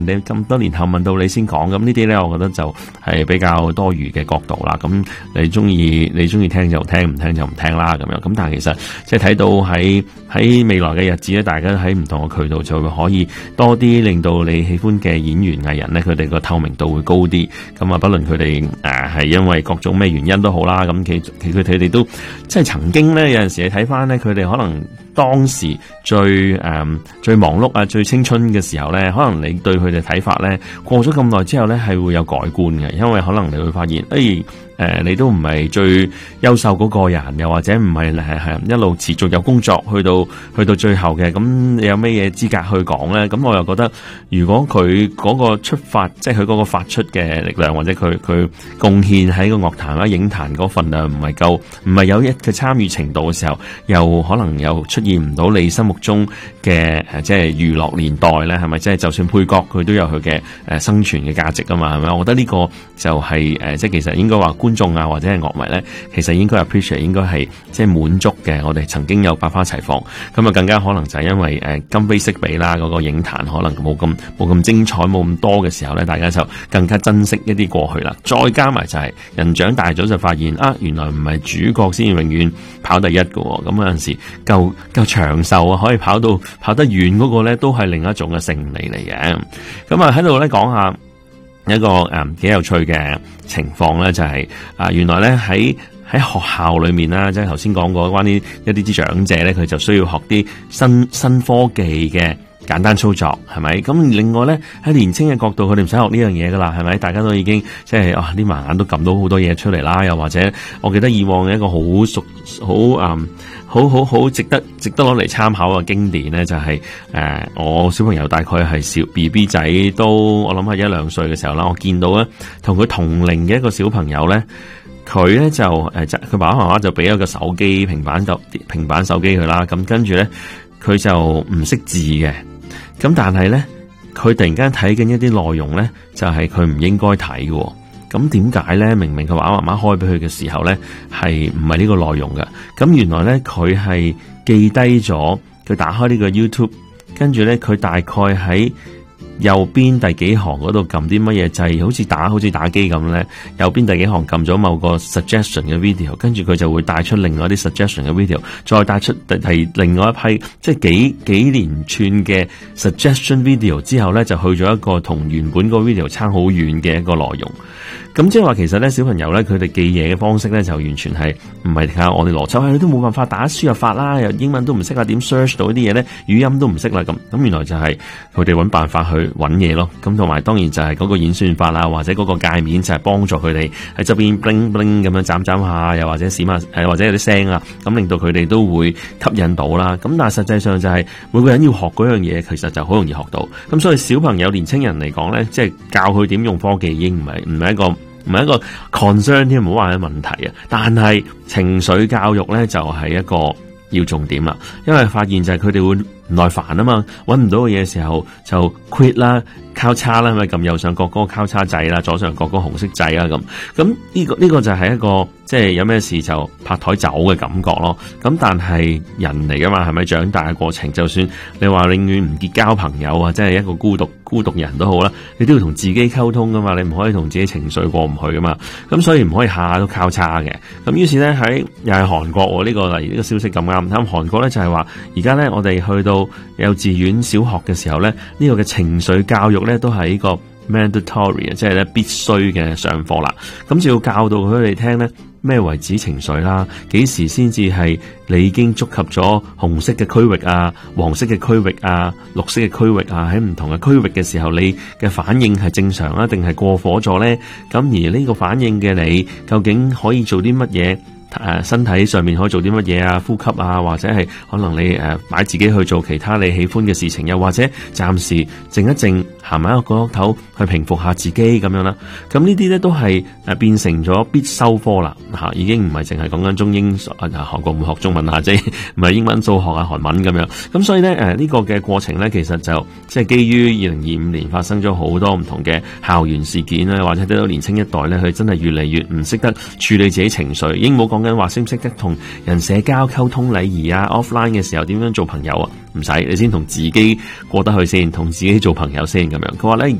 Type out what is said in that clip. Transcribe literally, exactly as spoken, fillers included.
你咁多年後問到你先講，咁呢啲咧，我覺得就係比較多餘嘅角度啦。咁你中意你中意聽就聽，唔聽就唔聽啦咁樣。咁但係其實即係睇到喺喺未來嘅日子咧，大家喺唔同嘅渠道就會可以多啲令到你喜歡嘅演員藝人咧，佢哋個透明度會高啲。咁啊，不論佢哋誒係因為各種咩原因都好啦，咁其其佢哋都即係曾經咧，有陣時你睇翻咧，佢哋可能當時最誒、嗯、最忙碌啊、最青春嘅時候咧，可能你對佢哋睇法咧，過咗咁耐之後咧，係會有改觀嘅，因為可能你會發現，誒、哎。誒、呃，你都唔係最優秀嗰個人，又或者唔係係係一路持續有工作去到去到最後嘅，咁你有咩嘢資格去講咧？咁我又覺得，如果佢嗰個出發，即係佢嗰個發出嘅力量，或者佢佢貢獻喺個樂壇啦、影壇嗰份量唔係夠，唔係有一個參與程度嘅時候，又可能又出現唔到你心目中嘅誒，即係娛樂年代咧，係咪？即係就算配角，佢都有佢嘅誒生存嘅價值啊嘛，係咪？我覺得呢個就係、是、誒，即係其實應該話觀眾啊，或者係樂迷咧，其實應該 appreciate， 應該係即係滿足嘅。我哋曾經有百花齊放，咁啊更加可能就係因為誒今非昔比啦，嗰、那個影壇可能冇咁冇咁精彩，冇咁多嘅時候咧，大家就更加珍惜一啲過去啦。再加埋就係人長大咗就發現啊，原來唔係主角先永遠跑第一嘅，咁有陣時夠夠長壽啊，可以跑到跑得遠嗰個咧，都係另一種嘅勝利嚟嘅。咁啊喺度咧講下。一個誒幾、嗯、有趣嘅情況咧，就係、是、啊，原來咧喺喺學校裏面啦，即係頭先講過關於一啲啲長者咧，佢就需要學啲新新科技嘅簡單操作，係咪？咁另外咧喺年輕嘅角度，佢哋唔使學呢樣嘢噶啦，係咪？大家都已經即係啊，啲盲眼都撳到好多嘢出嚟啦，又或者我記得以往嘅一個好熟好誒。好好好值得值得攞嚟參考嘅經典咧，就係、是、誒、呃、我小朋友大概係小 B B 仔都我諗係一兩歲嘅時候啦，我見到咧同佢同齡嘅一個小朋友咧，佢咧就誒佢爸爸媽媽就俾咗個手機平板就平板手機佢啦，咁跟住咧佢就唔識字嘅，咁但係咧佢突然間睇緊一啲內容咧，就係佢唔應該睇嘅。咁點解咧？明明佢爸爸媽媽開俾佢嘅時候咧，係唔係呢個內容嘅？咁原來咧佢係記低咗，佢打開呢個 YouTube， 跟住咧佢大概喺右邊第幾行嗰度撳啲乜嘢掣，好似打好似打機咁咧。右邊第幾行撳咗某個 suggestion 嘅 video， 跟住佢就會帶出另外一啲 suggestion 嘅 video， 再帶出係另外一批，即係幾幾連串嘅 suggestion video 之後咧，就去咗一個同原本個 video 差好遠嘅一個內容。咁即係話其實咧，小朋友咧佢哋記嘢嘅方式咧就完全係唔係靠我哋邏輯，佢都冇辦法打輸入法啦，又英文都唔識啊，點 search 到啲嘢咧，語音都唔識啦咁。咁原來就係佢哋揾辦法去揾嘢咯。咁同埋當然就係嗰個演算法啊，或者嗰個界面就係幫助佢哋喺側邊 bling bling 咁樣斬斬下，又或者閃下誒，或者有啲聲啊，咁令到佢哋都會吸引到啦。咁但係實際上就係每個人要學嗰樣嘢，其實就好容易學到。咁所以小朋友、年青人嚟講咧，即係教佢點用科技已經唔係唔係一個。唔係一個 concern 添，唔好話係問題啊！但係情緒教育咧就係、是、一個要重點啦，因為發現就係佢哋會唔耐煩啊嘛，揾唔到嘅嘢嘅時候就 quit 啦、交叉啦，咪撳右上角嗰個交叉掣啦，左上角嗰個紅色掣啦咁。咁呢、這個呢、這個就係一個即係有咩事就拍台走嘅感覺咯。咁但係人嚟噶嘛，係咪長大嘅過程？就算你話永遠唔結交朋友啊，即係一個孤獨孤獨人都好啦，你都要同自己溝通噶嘛，你唔可以同自己情緒過唔去噶嘛。咁所以唔可以下下都交叉嘅。咁於是咧喺又係韓國呢、這個例如呢個消息咁啱，咁韓國咧就係話而家咧我哋去到幼稚園、小學嘅時候咧，呢、這個嘅情緒教育咧都係呢個 mandatory 即係咧必須嘅上課啦。咁就要教導佢哋聽咧咩為止情緒啦，幾時先至係你已經觸及咗紅色嘅區域啊、黃色嘅區域啊、綠色嘅區域啊，喺唔同嘅區域嘅時候，你嘅反應係正常啊，定係過火咗咧？咁而呢個反應嘅你，究竟可以做啲乜嘢？誒，身體上面可以做啲乜嘢啊？呼吸啊，或者係可能你誒擺自己去做其他你喜歡嘅事情，又或者暫時靜一靜，行埋一個角落頭去平復下自己咁樣啦。咁呢啲咧都係誒變成咗必修科啦，吓已經唔係淨係講緊中英啊，韓國唔學中文啊，即係唔係英文、數學啊、韓文咁樣。咁所以咧誒呢個嘅過程咧，其實就即係基於二零二五年發生咗好多唔同嘅校園事件咧，或者睇到年輕一代咧，佢真係越嚟越唔識得處理自己情緒，已經冇講講緊話識唔識得同人社交溝通禮儀啊 ，offline 嘅時候點樣做朋友啊？唔使，你先同自己過得去先，同自己做朋友先咁樣。佢話咧。